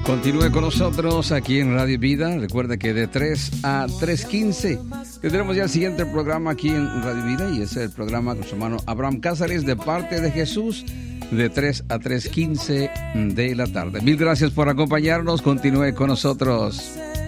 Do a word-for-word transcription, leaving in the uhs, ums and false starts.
Continúe con nosotros aquí en Radio Vida. Recuerde que de tres a tres quince tendremos ya el siguiente programa aquí en Radio Vida, y es el programa con su hermano Abraham Cázares, de parte de Jesús, de tres a tres quince de la tarde. Mil gracias por acompañarnos. Continúe con nosotros.